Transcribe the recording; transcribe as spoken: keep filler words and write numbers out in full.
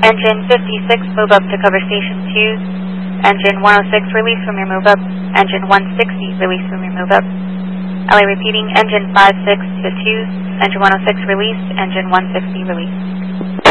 Engine fifty-six, move up to cover station twos. Engine one oh six, release from your move up. Engine one sixty, release from your move up. L A repeating, engine five six to twos. Engine one oh six, release. Engine one sixty, release.